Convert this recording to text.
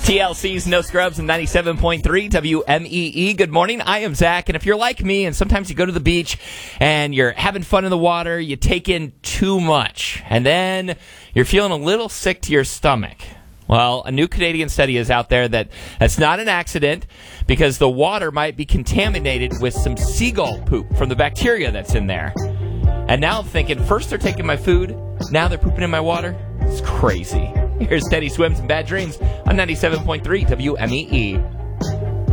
TLC's No Scrubs and 97.3 WMEE. Good morning. I am Zach, and if you're like me, and sometimes you go to the beach and you're having fun in the water, you take in too much, and then you're feeling a little sick to your stomach. Well, a new Canadian study is out there that's not an accident because the water might be contaminated with some seagull poop from the bacteria that's in there. And now I'm thinking, first they're taking my food, now they're pooping in my water. It's crazy. Here's Steady Swims and Bad Dreams on 97.3 WMEE.